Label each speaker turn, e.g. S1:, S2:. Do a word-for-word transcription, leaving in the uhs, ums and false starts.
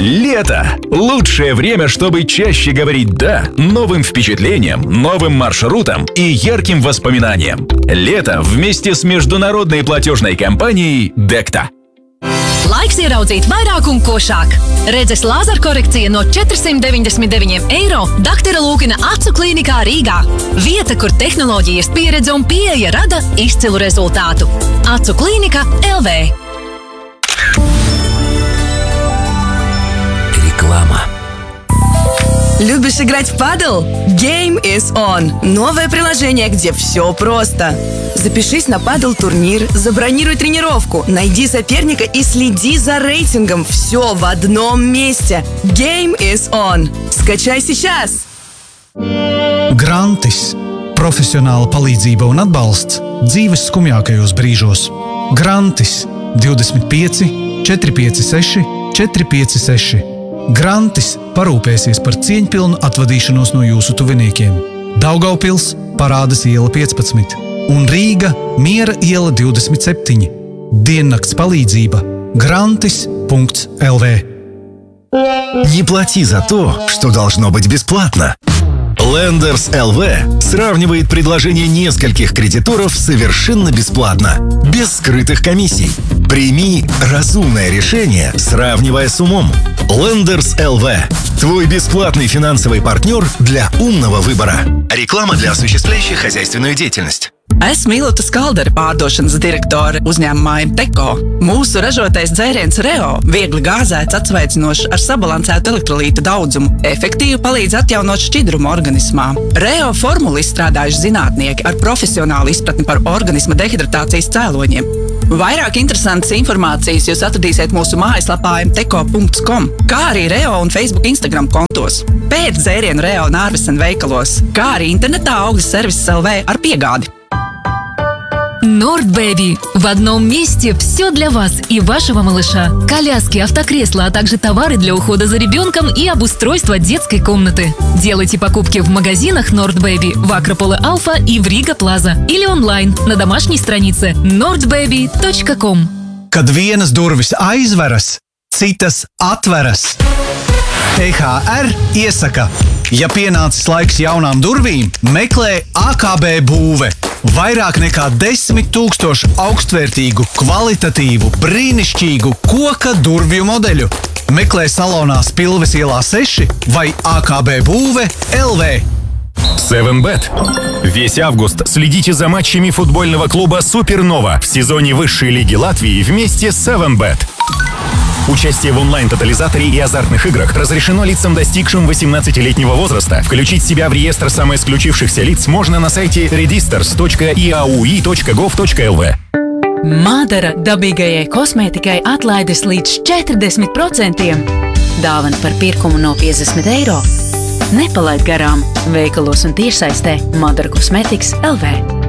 S1: Лето – лучшее время, чтобы чаще говорить «да» новым впечатлениям, новым маршрутам и ярким воспоминаниям. Лето вместе с международной платежной компанией Dekta.
S2: Laiks ieraudzīt vairāk un košāk. Redzes lāzerkorekcija no četri deviņdesmit deviņi eiro Daktere Lūkina acu klīnikā Rīgā. Vieta, kur tehnoloģijas pieredze un pieeja rada izcilu rezultātu. Acu klīnika L V.
S3: Реклама.
S4: Любишь играть в падл? Game is on. Новое приложение, где все просто. Запишись на падл-турнир, забронируй тренировку, найди соперника и следи за рейтингом. Все в одном месте. Game is on. Скачай сейчас!
S5: Grantis – profesionāla palīdzība un atbalsts dzīves skumjākajos brīžos. Grantis divdesmit pieci četri pieci seši četri pieci seši. Grantis parūpēsies par cieņpilnu atvadīšanos no jūsu tuviniekiem. Daugavpils Parādas iela piecpadsmit un Rīga Miera iela divdesmit septiņi. Diennakts palīdzība grantis punkts L V.
S6: Не плати за то, что должно быть бесплатно. Lenders эл ви сравнивает предложения нескольких кредиторов совершенно бесплатно, без скрытых комиссий. Прими разумное решение, сравнивая с умом. Lenders эл ви – твой бесплатный финансовый партнер для умного выбора. Реклама для осуществляющих хозяйственную деятельность.
S7: Esmu Ilota Skaldere, pārdošanas direktore uzņēmumā Teko. Mūsu ražotais dzēriens Reo viegli gāzēts, atsveicinošs ar sabalansētu elektrolīta daudzumu, efektīvi palīdz atjaunot šķidrumu organismā. Reo formulu izstrādājuši zinātnieki ar profesionālu izpratni par organisma dehidratācijas cēloņiem. Vairāk interesantas informācijas jūs atradīsiet mūsu mājaslapā m teko punkts com, kā arī Reo un Facebook Instagram kontos. Pēc dzērienu Reo Nārvesen veikalos, kā arī internetā Augļu servises L V ar piegādi.
S2: Nordbaby. В одном месте все для вас и вашего малыша. Коляски, автокресла, а также товары для ухода за ребенком и обустройства детской комнаты. Делайте покупки в магазинах Nordbaby в Акрополе Алфа и в Рига Плаза или онлайн на домашней странице nordbaby точка com.
S5: Kad vienas durvis aizveras, citas atveras. T H R iesaka, ja pienācis laiks jaunām durvīm, meklē A K B būve. Vairāk nekā desmit tūkstoši augstvērtīgu, kvalitatīvu, brīnišķīgu koka durvju modeļu. Meklē salonā Spilves ielā seši vai A K B būve L V.
S1: севен бет. Весь август следите за матчами футбольного клуба «Супернова» в сезоне высшей лиги Латвии вместе с севен бет. Участие в онлайн-тотализаторе и азартных играх разрешено лицам, достигшим восемнадцатилетнего возраста. Включить себя в реестр самоисключившихся лиц можно на сайте redisters точка и a u i точка gov точка l v.
S8: Madara dabīgajai kosmētikai atlaides līdz četrdesmit procentiem. Dāvana par pirkumu no piecdesmit eiro. Nepalaid garām veikalos un tiešsaistē Madara Cosmetics L V.